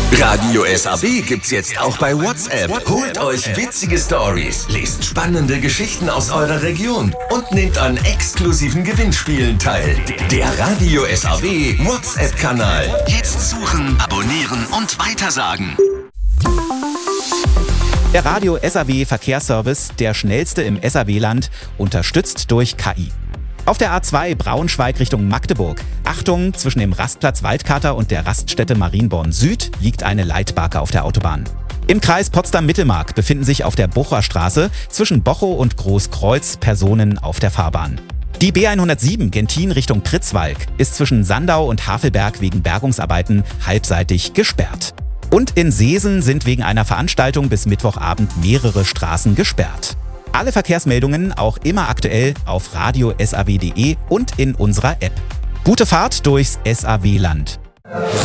Radio SAW gibt's jetzt auch bei WhatsApp. Holt euch witzige Stories, lest spannende Geschichten aus eurer Region und nehmt an exklusiven Gewinnspielen teil. Der Radio SAW WhatsApp-Kanal. Jetzt suchen, abonnieren und weitersagen. Der Radio SAW Verkehrsservice, der schnellste im SAW-Land, unterstützt durch KI. Auf der A2 Braunschweig Richtung Magdeburg. Achtung, zwischen dem Rastplatz Waldkater und der Raststätte Marienborn Süd liegt eine Leitbarke auf der Autobahn. Im Kreis Potsdam-Mittelmark befinden sich auf der Bocher Straße zwischen Bochow und Großkreuz Personen auf der Fahrbahn. Die B107 Gentin Richtung Pritzwalk ist zwischen Sandau und Havelberg wegen Bergungsarbeiten halbseitig gesperrt. Und in Seesen sind wegen einer Veranstaltung bis Mittwochabend mehrere Straßen gesperrt. Alle Verkehrsmeldungen auch immer aktuell auf radio-saw.de und in unserer App. Gute Fahrt durchs SAW-Land.